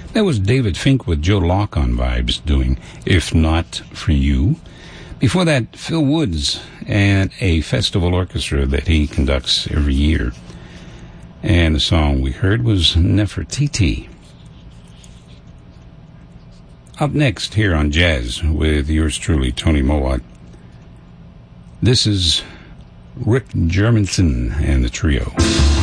That was David Fink with Joe Locke on Vibes doing If Not For You. Before that, Phil Woods and a festival orchestra that he conducts every year. And the song we heard was Nefertiti. Up next here on Jazz with yours truly, Tony Mowat. This is Rick Germanson and the Trio.